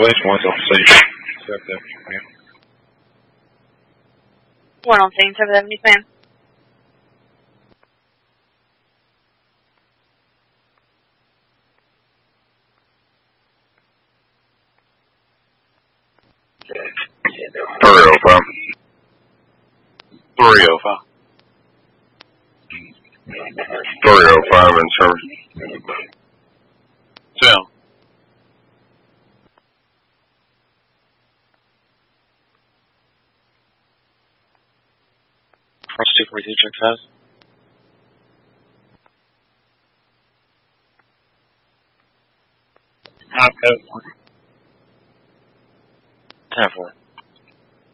Congratulations, once off station. 1 on scene, 770 fan. .305. 305. 305 in service. Tim. Cross 242, check size. Hot code. 10-4.